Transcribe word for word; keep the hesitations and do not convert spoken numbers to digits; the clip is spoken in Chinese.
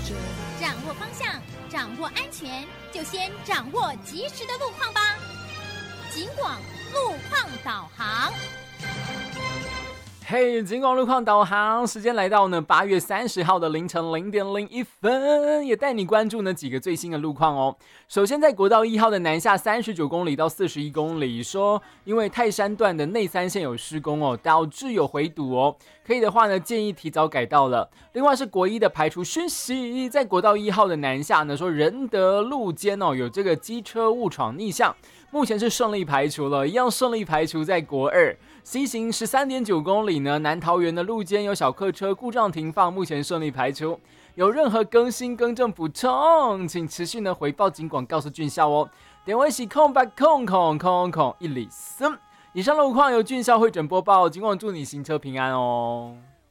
掌握方向，掌握安全，就先掌握及时的路况吧。警广路况导航。 嘿，警广路况导航时间来到呢八月三十号的凌晨零点零一分，也带你关注呢几个最新的路况哦。首先在国道一号的南下三十九公里到四十一公里，说因为泰山段的内三线有施工哦，导致有回堵哦，可以的话呢建议提早改道了。另外是国一的排除讯息，在国道一号的南下呢说仁德路间哦有这个机车误闯逆向，目前是顺利排除了，一样顺利排除在国二。西行 十三点九公里呢，南桃园的路间有小客车故障停放，目前顺利排除。有任何更新更正补充，请持续呢回报警广告诉俊孝哦。电话是空八空空空空一里森。以上路况由俊孝会诊播报，警广祝你行车平安哦。